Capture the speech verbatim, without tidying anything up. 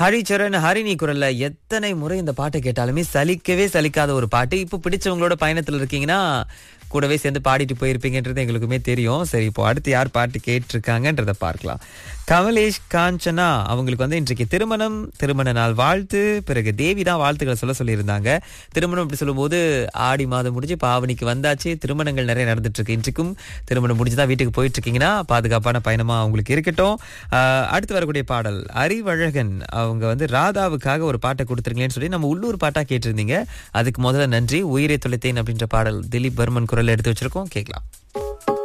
ஹரிச்சரன் ஹரிணி குரல்ல எத்தனை முறை இந்த பாட்டை கேட்டாலுமே சலிக்கவே சலிக்காத ஒரு பாட்டு. இப்போ பிடிச்சவங்களோட பயணத்துல இருக்கீங்கன்னா கூடவே சேர்ந்து பாடிட்டு போயிருப்பீங்கன்றது எங்களுக்குமே தெரியும். சரி, இப்போ அடுத்து யார் பாட்டு கேட்டிருக்காங்கன்றத பார்க்கலாம். கமலேஷ் காஞ்சனா அவங்களுக்கு வந்து இன்றைக்கு திருமணம், திருமண நாள் வாழ்த்து. பிறகு தேவி தான் வாழ்த்துக்களை சொல்ல சொல்லியிருந்தாங்க. திருமணம் அப்படி சொல்லும்போது ஆடி மாதம் முடிஞ்சு பாவனிக்கு வந்தாச்சு. திருமணங்கள் நிறைய நடந்துட்டு இருக்கு. இன்றைக்கும் திருமணம் முடிஞ்சுதான் வீட்டுக்கு போயிட்டு இருக்கீங்கன்னா பாதுகாப்பான பயணமா அவங்களுக்கு இருக்கட்டும். ஆஹ் அடுத்து வரக்கூடிய பாடல் அறிவழகன் அவங்க வந்து ராதாவுக்காக ஒரு பாட்டை கொடுத்துருங்களேன்னு சொல்லி நம்ம உள்ளூர் பாட்டா கேட்டிருந்தீங்க. அதுக்கு முதல்ல நன்றி. உயிரை தொலைத்தேன் அப்படின்ற பாடல் திலீப் வர்மன் குரல் எடுத்து வச்சிருக்கோம், கேட்கலாம்.